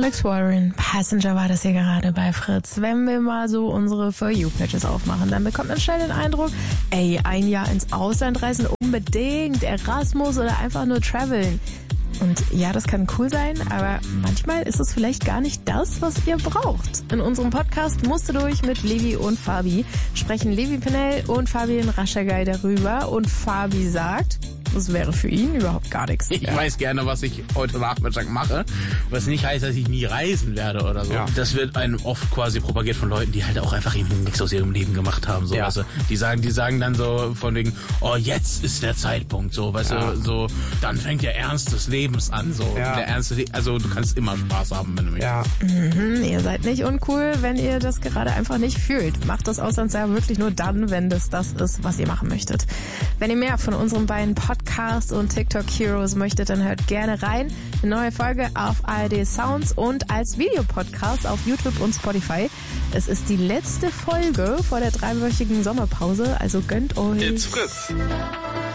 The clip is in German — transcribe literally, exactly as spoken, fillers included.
Alex Warren, Passenger war das hier gerade bei Fritz. Wenn wir mal so unsere For You-Pages aufmachen, dann bekommt man schnell den Eindruck, ey, ein Jahr ins Ausland reisen unbedingt, Erasmus oder einfach nur traveln. Und ja, das kann cool sein, aber manchmal ist es vielleicht gar nicht das, was ihr braucht. In unserem Podcast Musste durch mit Levi und Fabi sprechen Levi Pennell und Fabian Raschagay darüber. Und Fabi sagt, das wäre für ihn überhaupt gar nichts. Ich weiß gerne, was ich heute Nachmittag mache, was nicht heißt, dass ich nie reisen werde oder so. Ja. Das wird einem oft quasi propagiert von Leuten, die halt auch einfach eben nichts aus ihrem Leben gemacht haben. So, ja. Weißt du? Die sagen, die sagen dann so von wegen, oh, jetzt ist der Zeitpunkt, so, weißt ja. du, so, dann fängt der Ernst des Lebens an, so. Ja. Der Ernst, also du kannst immer Spaß haben, wenn du mich. Ja. Mhm, ihr seid nicht uncool, wenn ihr das gerade einfach nicht fühlt. Macht das Auslandsjahr wirklich nur dann, wenn das das ist, was ihr machen möchtet. Wenn ihr mehr von unseren beiden Podcasts Podcast und TikTok Heroes möchtet, dann hört gerne rein. Eine neue Folge auf A R D Sounds und als Videopodcast auf YouTube und Spotify. Es ist die letzte Folge vor der dreiwöchigen Sommerpause, also gönnt euch. It's Fritz.